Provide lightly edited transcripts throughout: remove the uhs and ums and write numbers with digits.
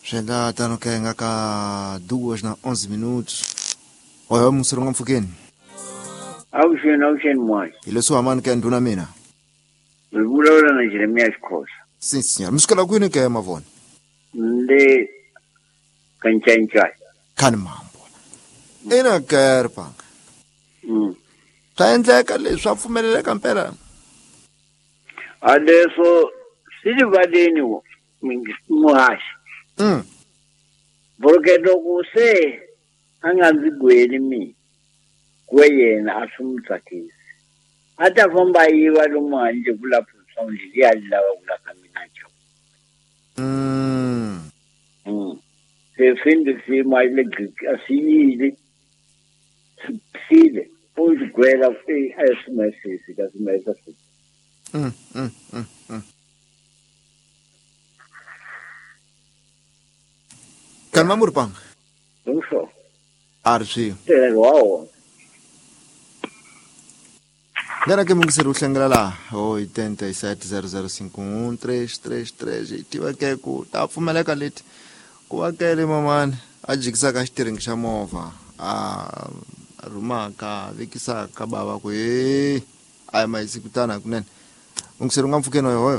Já está no que cá 2:11. Olha, vamos ser um foguinho. Auxen mais. Ele só a mano que é na mina. Vula na Jeremias Costa. Sim, senhor. Mas que lá que é uma von. De Canchanchay. Canmambo. Ina quer pang. Tá endleka leswi a pfumeleleka mpela. Adesso si vadeni muhashi. Porque loko se angazigweli mina kweyena asumtsakisi. Ata famba yiva lomu nje kulapho sonke liyalava kulapha mina nje. Se finde si mai electric asiyile. Sile. Uzigwela esimesisi kasimesa si. Calma, Murpang. Não só. Archie. Wow. Ngana ke mungisera uhlengela la 8700511333 tiva ke ku ta pfumeleka leti ku vakele mamani a jikisaka xitiringi xa movha a rumaka vekisaka bava ku a hi mayisikutana kunene mungisera nga mpfukeni hoyo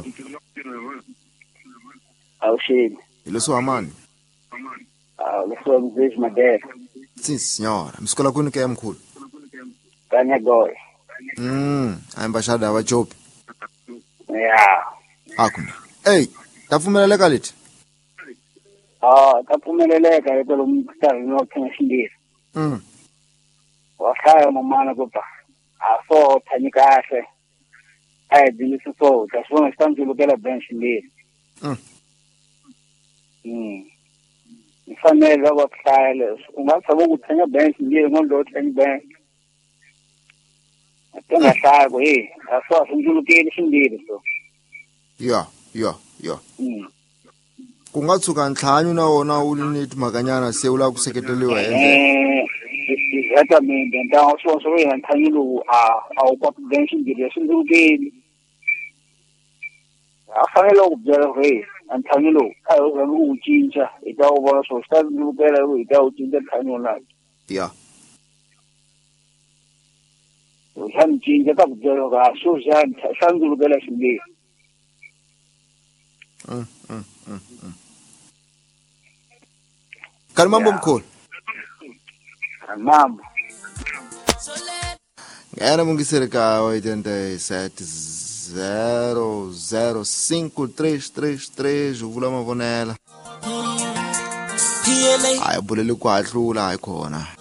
Auxen. hi leswi hamani Leswo mzezi madera. sim senhora misikola kwini ke mkhulu Kanya goy. a embashada wa job Yeah. akuna hey ta pfumeleleka leti Kaphumeleleka lento lomkhathi nokuthenga isindisi. Wahlaya mamana kodwa aso thani kahle. Ayidilisa so dasona sitamjulukela bench ndisi. Ifanele abahlaya leso. Ungathaba ukuthenga bench ndisi ngondo thenga bench. Atengahlaya ko aso asinjulukela isindisi so. ya ku nga tshuka ntlhanyu na wona wu ni timhakanyana se wu lava ku seketeliwa Exatamente, então as pessoas vêm tendo a potência de direção do game. A família o já vê, antônio, o tinha, então o vosso estado do pera, então o tinha antônio lá. ya O han tinha tá já a suja, sangue do pera sim. Calma mkhulu Mama. Ngena mungisere ka 87005333 uvula mavonela hayi bulele ku hahlula hayi khona